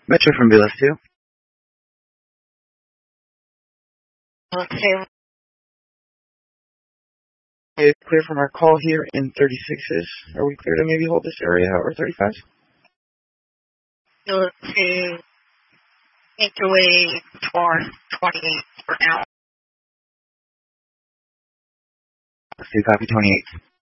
Metro from BLS 2. Okay. Clear from our call here in 36s. Are we clear to maybe hold this area or 35s? To make your way towards 28 for now. Let's do copy 28.